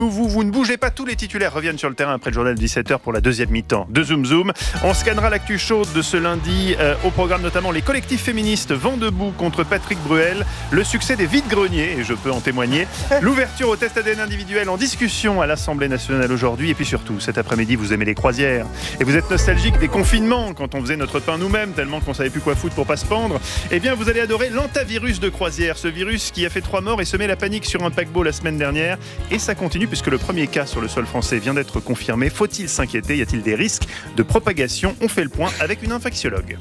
Vous ne bougez pas, tous les titulaires reviennent sur le terrain après le journal de 17h pour la deuxième mi-temps de Zoom Zoom. On scannera l'actu chaude de ce lundi, au programme notamment les collectifs féministes Vent debout contre Patrick Bruel, le succès des vides-greniers, et je peux en témoigner, l'ouverture au test ADN individuel en discussion à l'Assemblée nationale aujourd'hui, et puis surtout, cet après-midi, vous aimez les croisières, et vous êtes nostalgique des confinements, quand on faisait notre pain nous-mêmes, tellement qu'on savait plus quoi foutre pour pas se pendre, eh bien vous allez adorer l'antavirus de croisière, ce virus qui a fait 3 morts et semé la panique sur un paquebot la semaine dernière, et ça continue puisque le premier cas sur le sol français vient d'être confirmé. Faut-il s'inquiéter ? Y a-t-il des risques de propagation ? On fait le point avec une infectiologue.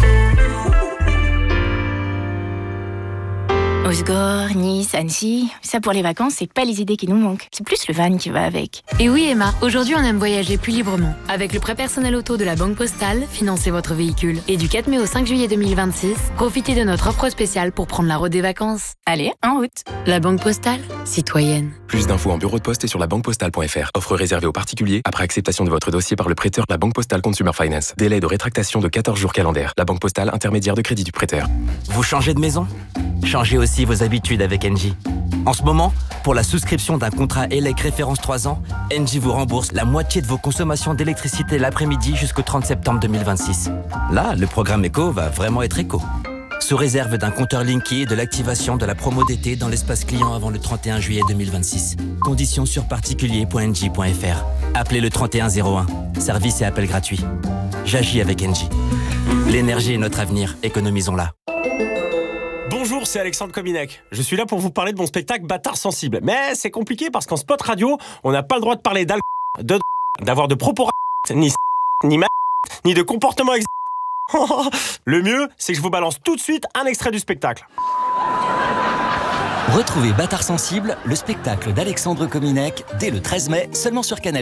Osgore, Nice, Annecy, ça pour les vacances, c'est pas les idées qui nous manquent. C'est plus le van qui va avec. Et oui Emma, aujourd'hui on aime voyager plus librement. Avec le prêt personnel auto de la Banque Postale, financez votre véhicule. Et du 4 mai au 5 juillet 2026, profitez de notre offre spéciale pour prendre la route des vacances. Allez, en route. La Banque Postale, citoyenne. Plus d'infos en bureau de poste et sur labanquepostale.fr. Offre réservée aux particuliers après acceptation de votre dossier par le prêteur La Banque Postale Consumer Finance. Délai de rétractation de 14 jours calendaires. La Banque Postale, intermédiaire de crédit du prêteur. Vous changez de maison ? Changez aussi vos habitudes avec Engie. En ce moment, pour la souscription d'un contrat ELEC référence 3 ans, Engie vous rembourse la moitié de vos consommations d'électricité l'après-midi jusqu'au 30 septembre 2026. Là, le programme éco va vraiment être éco. Sous réserve d'un compteur Linky et de l'activation de la promo d'été dans l'espace client avant le 31 juillet 2026. Conditions sur particulier.engie.fr. Appelez le 3101. Service et appel gratuit. J'agis avec Engie. L'énergie est notre avenir. Économisons-la. Bonjour, c'est Alexandre Kominek. Je suis là pour vous parler de mon spectacle Bâtard sensible. Mais c'est compliqué parce qu'en spot radio, on n'a pas le droit de parler d'alcool, d'avoir de propos ni ni de comportement Le mieux, c'est que je vous balance tout de suite un extrait du spectacle. Retrouvez Bâtard sensible, le spectacle d'Alexandre Kominek, dès le 13 mai, seulement sur Canal+.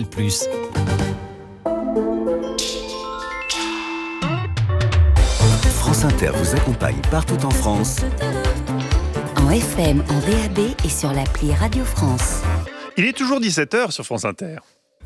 France Inter vous accompagne partout en France. En FM, en DAB et sur l'appli Radio France. Il est toujours 17h sur France Inter.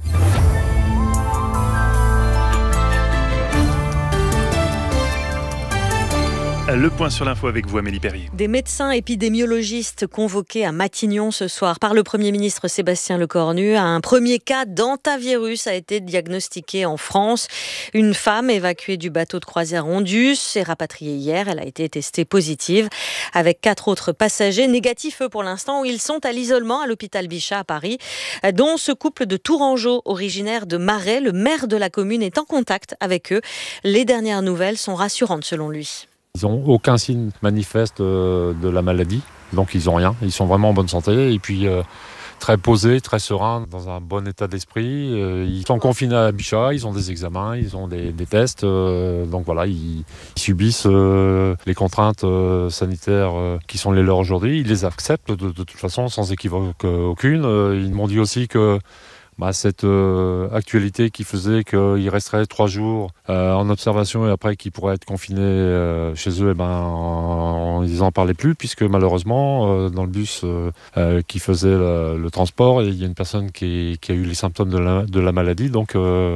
Le point sur l'info avec vous, Amélie Perrier. Des médecins épidémiologistes convoqués à Matignon ce soir par le Premier ministre Sébastien Lecornu. Un premier cas d'antavirus a été diagnostiqué en France. Une femme évacuée du bateau de croisière Ondus est rapatriée hier. Elle a été testée positive avec 4 autres passagers négatifs pour l'instant où ils sont à l'isolement à l'hôpital Bichat à Paris, dont ce couple de Tourangeau originaire de Marais. Le maire de la commune est en contact avec eux. Les dernières nouvelles sont rassurantes selon lui. Ils n'ont aucun signe manifeste de la maladie, donc ils n'ont rien. Ils sont vraiment en bonne santé et puis très posés, très sereins, dans un bon état d'esprit. Ils sont confinés à Bichat, ils ont des examens, ils ont des tests. Donc voilà, ils subissent les contraintes sanitaires qui sont les leurs aujourd'hui. Ils les acceptent de toute façon sans équivoque aucune. Ils m'ont dit aussi que cette actualité qui faisait qu'ils resteraient 3 jours en observation et après qu'ils pourraient être confinés chez eux, ils n'en parlaient plus puisque malheureusement dans le bus qui faisait le transport, il y a une personne qui a eu les symptômes de la maladie, donc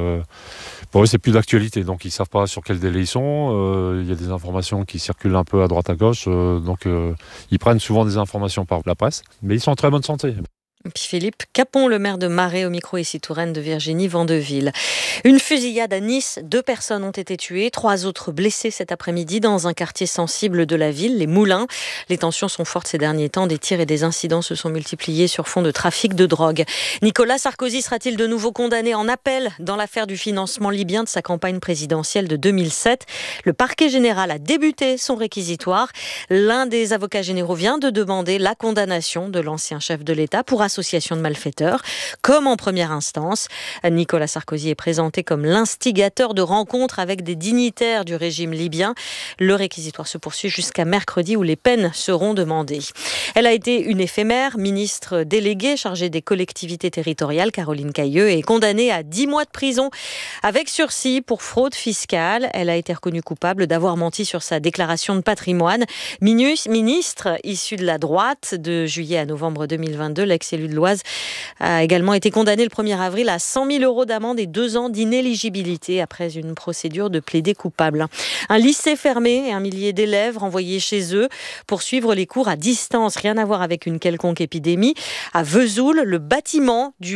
pour eux c'est plus d'actualité, donc ils ne savent pas sur quel délai ils sont, il y a des informations qui circulent un peu à droite à gauche, donc ils prennent souvent des informations par la presse, mais ils sont en très bonne santé. Puis Philippe Capon, le maire de Marais, au micro ici Touraine de Virginie Vandeville. Une fusillade à Nice, 2 personnes ont été tuées, 3 autres blessées cet après-midi dans un quartier sensible de la ville, les Moulins. Les tensions sont fortes ces derniers temps, des tirs et des incidents se sont multipliés sur fond de trafic de drogue. Nicolas Sarkozy sera-t-il de nouveau condamné en appel dans l'affaire du financement libyen de sa campagne présidentielle de 2007 ? Le parquet général a débuté son réquisitoire. L'un des avocats généraux vient de demander la condamnation de l'ancien chef de l'État pour association de malfaiteurs, comme en première instance. Nicolas Sarkozy est présenté comme l'instigateur de rencontres avec des dignitaires du régime libyen. Le réquisitoire se poursuit jusqu'à mercredi où les peines seront demandées. Elle a été une éphémère, ministre déléguée chargée des collectivités territoriales, Caroline Cayeux, est condamnée à 10 mois de prison avec sursis pour fraude fiscale. Elle a été reconnue coupable d'avoir menti sur sa déclaration de patrimoine. Ministre issue de la droite de juillet à novembre 2022, l'ex élu de l'Oise, a également été condamné le 1er avril à 100 000 € d'amende et 2 ans d'inéligibilité après une procédure de plaidé coupable. Un lycée fermé et un millier d'élèves renvoyés chez eux pour suivre les cours à distance. Rien à voir avec une quelconque épidémie. À Vesoul, le bâtiment du